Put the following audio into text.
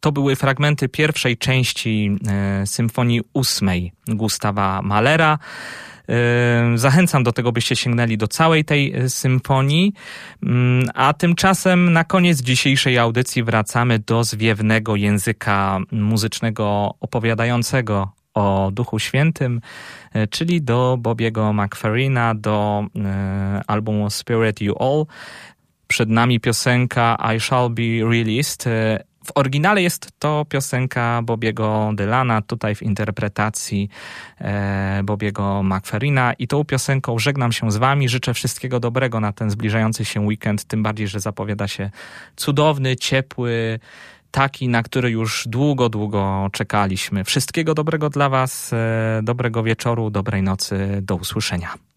To były fragmenty pierwszej części Symfonii 8 Gustawa Mahlera. Zachęcam do tego, byście sięgnęli do całej tej symfonii, a tymczasem na koniec dzisiejszej audycji wracamy do zwiewnego języka muzycznego opowiadającego o Duchu Świętym, czyli do Bobiego McFerrina, do albumu Spirit You All. Przed nami piosenka I Shall Be Released. W oryginale jest to piosenka Bobiego Dylana, tutaj w interpretacji Bobiego McFerrina. I tą piosenką żegnam się z wami. Życzę wszystkiego dobrego na ten zbliżający się weekend, tym bardziej, że zapowiada się cudowny, ciepły, taki, na który już długo, długo czekaliśmy. Wszystkiego dobrego dla was, dobrego wieczoru, dobrej nocy, do usłyszenia.